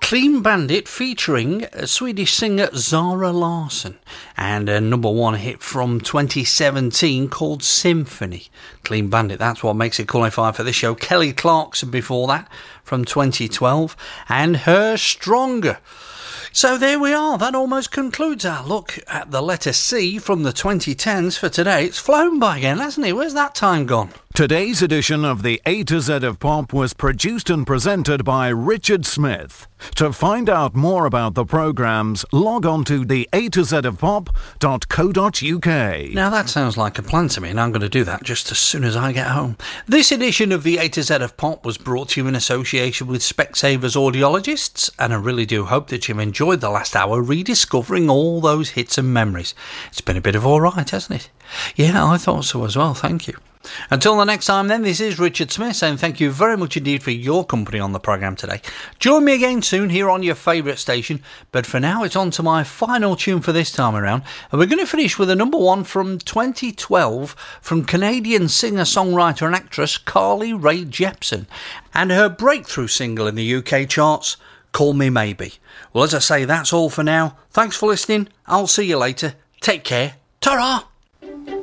Clean Bandit featuring Swedish singer Zara Larsson, and a number one hit from 2017 called Symphony. Clean Bandit, that's what makes it qualify for this show. Kelly Clarkson before that from 2012, and Her Stronger. So there we are, that almost concludes our look at the letter C from the 2010s for today. It's flown by again, hasn't it? Where's that time gone? Today's edition of the A to Z of Pop was produced and presented by Richard Smith. To find out more about the programmes, log on to the atozofpop.co.uk. Now that sounds like a plan to me, and I'm going to do that just as soon as I get home. This edition of the A to Z of Pop was brought to you in association with Specsavers Audiologists, and I really do hope that you've enjoyed the last hour rediscovering all those hits and memories. It's been a bit of all right, hasn't it? Yeah, I thought so as well, thank you. Until the next time then, this is Richard Smith saying thank you very much indeed for your company on the programme today. Join me again soon here on your favourite station, but for now it's on to my final tune for this time around, and we're going to finish with a number one from 2012 from Canadian singer, songwriter and actress Carly Rae Jepsen, and her breakthrough single in the UK charts, Call Me Maybe. Well, as I say, that's all for now. Thanks for listening. I'll see you later. Take care. Ta-ra!